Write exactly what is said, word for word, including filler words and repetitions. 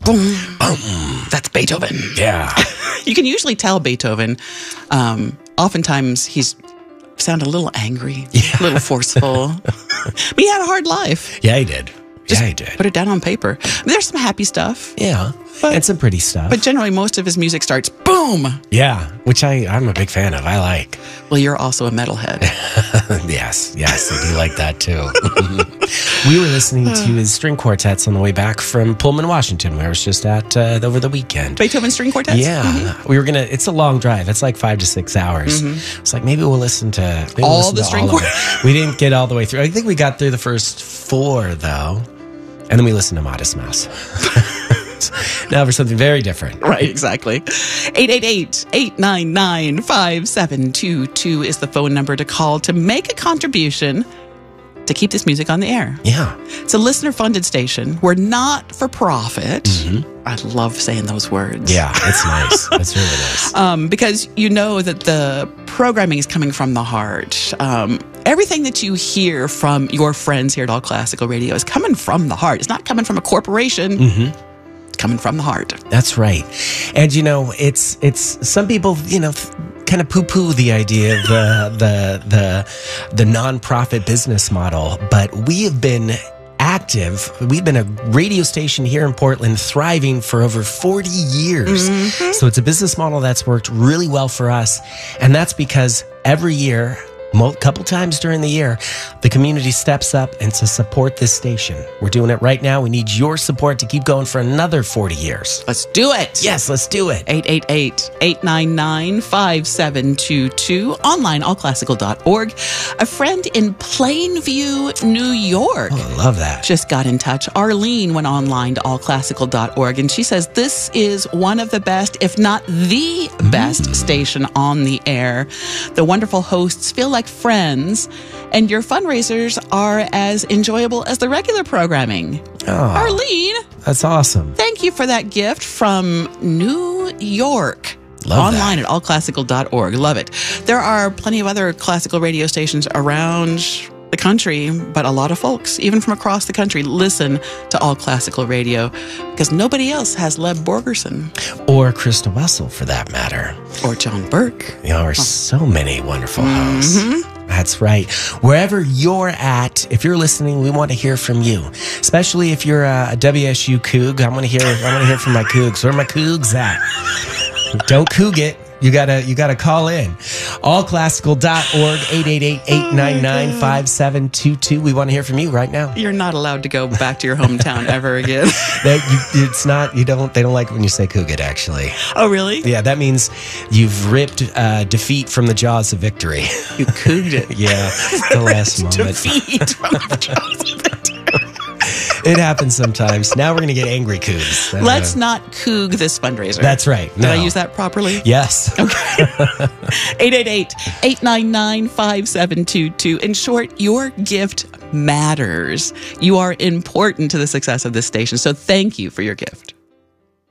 Boom. Boom. That's Beethoven. Yeah. You can usually tell Beethoven. Um, oftentimes he's sounded a little angry, Yeah. a little forceful. But he had a hard life. Yeah, he did. Just yeah, he did. Put it down on paper. I mean, there's some happy stuff. Yeah. But- and some pretty stuff. But generally, most of his music starts boom. yeah, which I, I'm a big fan of. I like. Well, you're also a metalhead. yes, yes, I do like that too. We were listening to his string quartets on the way back from Pullman, Washington, where I was just at uh, over the weekend. Beethoven string quartets? Yeah, Mhm. we were gonna. It's a long drive. It's like five to six hours. Mhm. It's like maybe we'll listen to maybe we'll All listen the to string all of it. quartets. We didn't get all the way through. I think we got through the first four though, and then we listened to Modest Mouse. Now for something very different. Right, exactly. eight eight eight, eight nine nine, five seven two two is the phone number to call to make a contribution to keep this music on the air. Yeah. It's a listener-funded station. We're not for profit. I love saying those words. Yeah, it's nice. It's really nice. Um, because you know that the programming is coming from the heart. Um, everything that you hear from your friends here at All Classical Radio is coming from the heart. It's not coming from a corporation. Mm-hmm. It's coming from the heart. That's right. And you know, it's it's some people, you know, kind of poo-poo the idea of the the the the nonprofit business model, but we have been active. We've been a radio station here in Portland thriving for over forty years. Mm-hmm. So it's a business model that's worked really well for us, and that's because every year, a couple times during the year, the community steps up and to support this station. We're doing it right now. We need your support to keep going for another forty years. Let's do it. Yes, let's do it. eight eight eight, eight nine nine, five seven two two. Online, all classical dot org. A friend in Plainview, New York. Oh, I love that. Just got in touch. Arlene went online to all classical dot org, and she says this is one of the best, if not the best, Mm. station on the air. The wonderful hosts feel like friends, and your fundraisers are as enjoyable as the regular programming. Oh, Arlene, that's awesome. thank you for that gift from New York. Love Online that. at all classical dot org. Love it. There are plenty of other classical radio stations around the country, but a lot of folks, even from across the country, listen to All Classical Radio because nobody else has Leb Borgerson Or Krista Wessel, for that matter. or John Burke. There are so many wonderful hosts. Mm-hmm. That's right. Wherever you're at, if you're listening, we want to hear from you. Especially if you're a, a W S U Coug. I want to hear. I want to hear from my Cougs. Where are my Cougs at? Don't Coug it. You gotta, you gotta call in. all classical dot org, eight eight eight, eight nine nine, five seven two two. We want to hear from you right now. You're not allowed to go back to your hometown ever again. That you, it's not. You don't. They don't like it when you say Coug it. Actually. Oh, really? Yeah, that means you've ripped uh, defeat from the jaws of victory. You couged it. Yeah, the last moment. Defeat from the jaws of victory. It happens sometimes. Now we're going to get angry Cougs. Uh, Let's not coug this fundraiser. That's right. Did No. I use that properly? Yes. Okay. eight eight eight, eight nine nine, five seven two two. In short, your gift matters. You are important to the success of this station. So thank you for your gift.